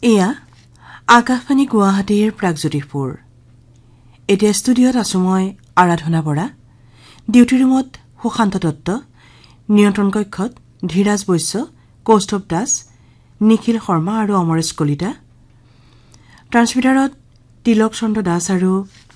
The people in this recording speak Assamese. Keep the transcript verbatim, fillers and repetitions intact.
এয়া আকাশবাণী গুৱাহাটীৰ প্ৰাগজ্যোতিষপুৰ। এতিয়া ষ্টুডিঅ'ত আছো মই আৰাধনা বৰা। ডিউটি ৰুমত সুশান্ত দত্ত, নিয়ন্ত্ৰণ কক্ষত ধীৰাজ বৈশ্য, কৌস্তভ দাস, নিখিল শৰ্মা আৰু অমৰেশ কলিতা, ট্ৰান্সমিটাৰত তিলক চন্দ্ৰ দাস আৰু